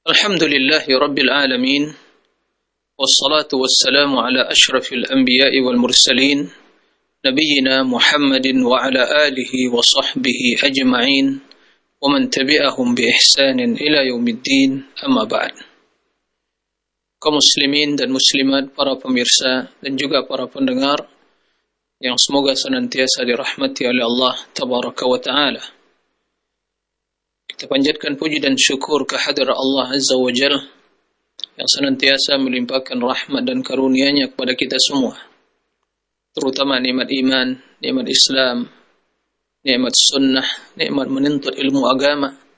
Alhamdulillahi Rabbil Alamin. Wassalatu wassalamu ala ashrafil anbiya'i wal mursalin, Nabiyyina Muhammadin wa ala alihi wa sahbihi ajma'in, wa man tabi'ahum bi ihsanin ila yaumiddin, amma ba'd. Kaum muslimin dan muslimat, para pemirsa dan juga para pendengar yang semoga senantiasa dirahmati oleh Allah Tabaraka wa Ta'ala. Kita panjatkan puji dan syukur kehadirat Allah Azza wa Jalla yang senantiasa melimpahkan rahmat dan karunia-Nya kepada kita semua, terutama nikmat iman, nikmat Islam, nikmat sunnah, nikmat menuntut ilmu agama,